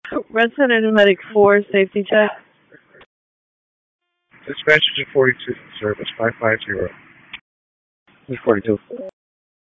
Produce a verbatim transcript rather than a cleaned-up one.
Redstone and Medic four, safety check. Dispatch to forty-two, service five five zero. forty-two.